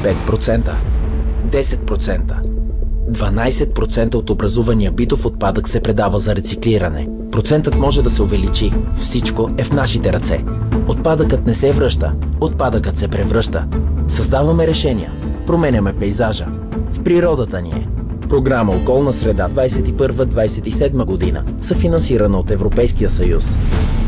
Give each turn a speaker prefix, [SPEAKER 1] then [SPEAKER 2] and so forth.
[SPEAKER 1] 5%, 10%. 12% от образувания битов отпадък се предава за рециклиране. Процентът може да се увеличи. Всичко е в нашите ръце. Отпадъкът не се връща, отпадъкът се превръща. Създаваме решения, променяме пейзажа. В природата ни е. Програма Околна среда 21-27 година, съфинансирана от Европейския съюз.